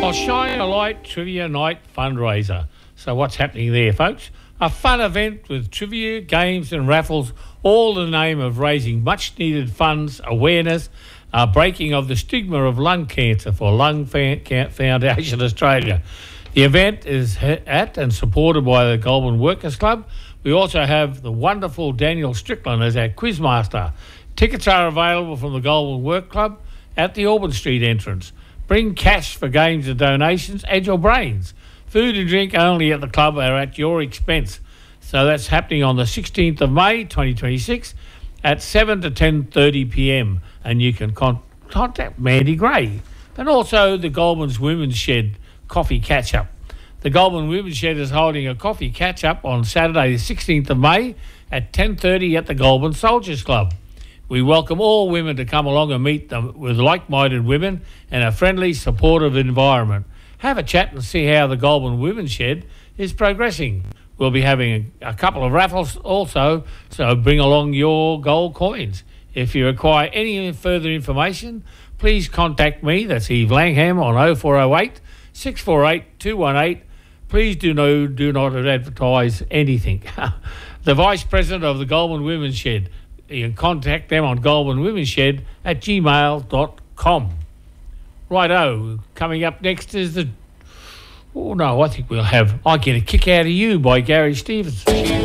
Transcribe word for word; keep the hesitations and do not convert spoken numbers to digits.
Well, Shine a Light Trivia Night fundraiser. So what's happening there, folks? A fun event with trivia, games and raffles, all in the name of raising much-needed funds, awareness, uh, breaking of the stigma of lung cancer for Lung Fa- Foundation Australia. The event is at and supported by the Goulburn Workers Club. We also have the wonderful Daniel Strickland as our quizmaster. Tickets are available from the Goulburn Work Club at the Auburn Street entrance. Bring cash for games and donations. Add your brains. Food and drink only at the club are at your expense. So that's happening on the sixteenth of May twenty twenty-six at seven to ten thirty p m. And you can con- contact Mandy Gray. And also the Goulburn's Women's Shed Coffee Catch-Up. The Goulburn Women's Shed is holding a coffee catch-up on Saturday the sixteenth of May at ten thirty at the Goulburn Soldiers Club. We welcome all women to come along and meet them with like-minded women in a friendly, supportive environment. Have a chat and see how the Goulburn Women's Shed is progressing. We'll be having a, a couple of raffles also, so bring along your gold coins. If you require any further information, please contact me. That's Eve Langham on oh four oh eight, six four eight, two one eight. Please do, no, do not advertise anything. The Vice President of the Goulburn Women's Shed. You can contact them on goulburn women's shed at gmail dot com. Righto, coming up next is the... Oh, no, I think we'll have I Get a Kick Out of You by Gary Stevens.